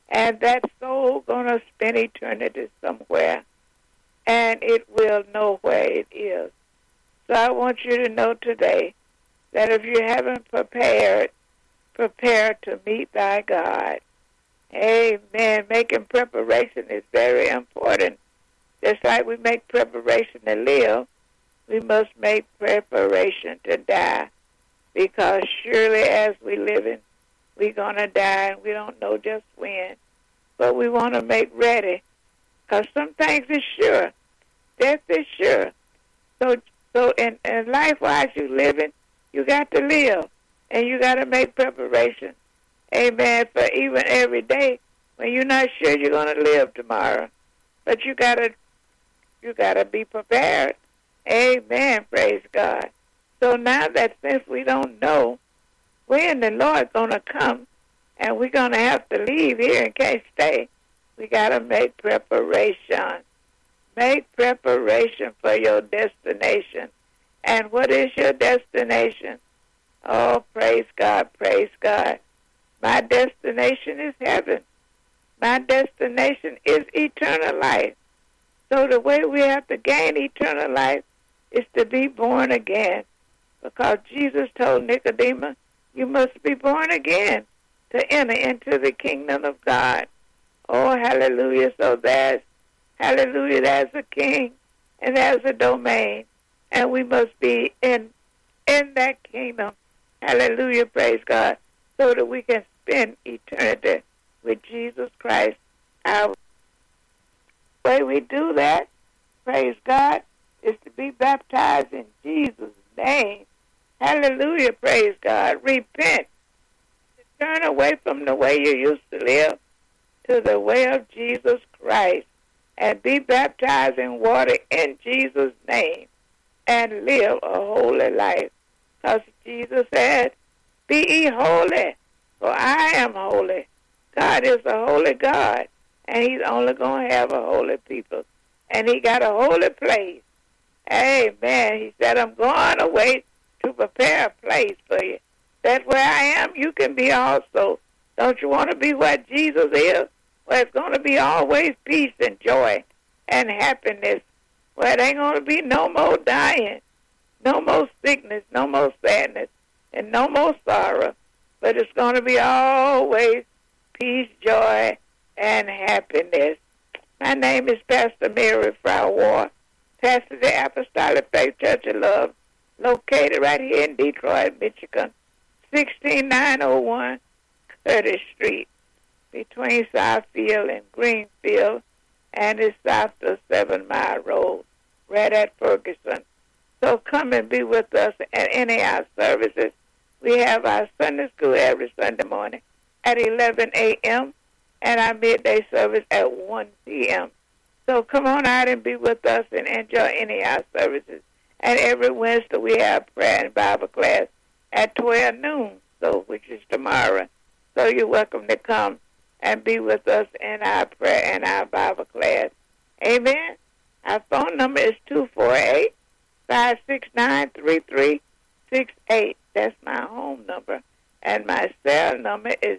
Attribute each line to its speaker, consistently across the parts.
Speaker 1: And that soul going to spend eternity somewhere, and it will know where it is. So I want you to know today that if you haven't prepared, prepare to meet thy God. Amen. Making preparation is very important. Just like we make preparation to live, we must make preparation to die. Because surely as we living, we're going to die, and we don't know just when. But we want to make ready, because some things is sure. Death is sure. So in life, while you living, you got to live, and you got to make preparation. Amen. For even every day when you're not sure you're going to live tomorrow, but you got to be prepared. Amen. Praise God. So now that since we don't know when the Lord's going to come, and we're going to have to leave here and can't stay, we got to make preparation. Make preparation for your destination. And what is your destination? Oh, praise God, praise God. My destination is heaven. My destination is eternal life. So the way we have to gain eternal life is to be born again. Because Jesus told Nicodemus, you must be born again to enter into the kingdom of God. Oh, hallelujah. So there's a king, and there's a domain, and we must be in that kingdom. Hallelujah, praise God, so that we can spend eternity with Jesus Christ. Our way we do that, praise God, is to be baptized in Jesus' name. Hallelujah, praise God. Repent. Turn away from the way you used to live to the way of Jesus Christ, and be baptized in water in Jesus' name, and live a holy life. Because Jesus said, be ye holy, for I am holy. God is a holy God, and he's only going to have a holy people. And he got a holy place. Amen. He said, I'm going away to prepare a place for you. That where I am, you can be also. Don't you want to be where Jesus is? Where it's going to be always peace and joy and happiness. Where it ain't going to be no more dying, no more sickness, no more sadness, and no more sorrow. But it's going to be always peace, joy, and happiness. My name is Pastor Mary Frau Ward, pastor of the Apostolic Faith Church of Love, located right here in Detroit, Michigan, 16901 Curtis Street, between Southfield and Greenfield, and it's south of 7 Mile Road, right at Ferguson. So come and be with us at any of our services. We have our Sunday school every Sunday morning at 11 a.m. and our midday service at 1 p.m. So come on out and be with us and enjoy any of our services. And every Wednesday we have prayer and Bible class at 12 noon, so which is tomorrow. So you're welcome to come and be with us in our prayer and our Bible class. Amen. Our phone number is 248-569-3368. That's my home number. And my cell number is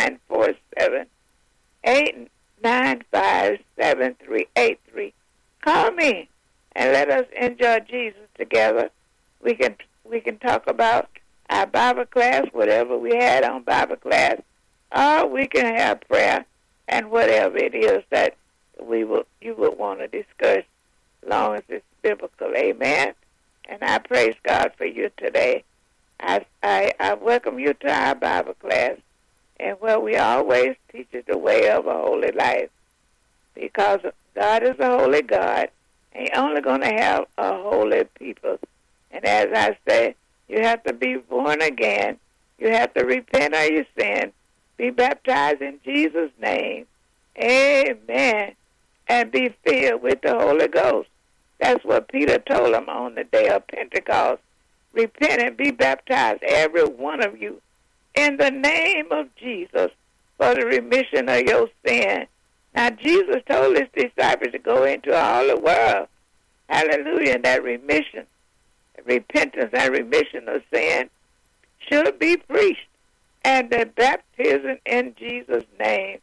Speaker 1: 947-895-7383. Call me and let us enjoy Jesus together. We can talk about our Bible class, whatever we had on Bible class, or we can have prayer and whatever it is that you would want to discuss, as long as it's biblical. Amen. And I praise God for you today. I welcome you to our Bible class, and where we always teach you the way of a holy life, because God is a holy God. He's only going to have a holy people. And as I say, you have to be born again. You have to repent of your sin, be baptized in Jesus' name. Amen. And be filled with the Holy Ghost. That's what Peter told them on the day of Pentecost. Repent and be baptized, every one of you, in the name of Jesus, for the remission of your sin. Now, Jesus told his disciples to go into all the world. Hallelujah. And that remission, repentance and remission of sin should be preached. And the baptism in Jesus' name